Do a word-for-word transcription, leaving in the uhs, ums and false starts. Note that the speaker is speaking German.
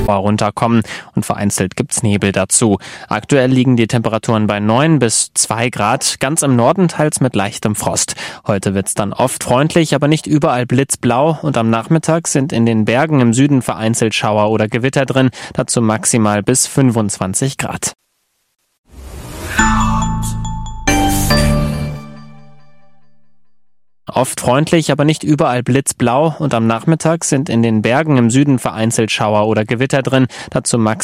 runterkommen und vereinzelt gibt's Nebel dazu. Aktuell liegen die Temperaturen bei neun bis zwei Grad, ganz im Norden teils mit leichtem Frost. Heute wird's dann oft freundlich, aber nicht überall blitzblau und am Nachmittag sind in den Bergen im Süden vereinzelt Schauer oder Gewitter drin, dazu maximal bis fünfundzwanzig Grad. Oft freundlich, aber nicht überall blitzblau und am Nachmittag sind in den Bergen im Süden vereinzelt Schauer oder Gewitter drin, dazu maximal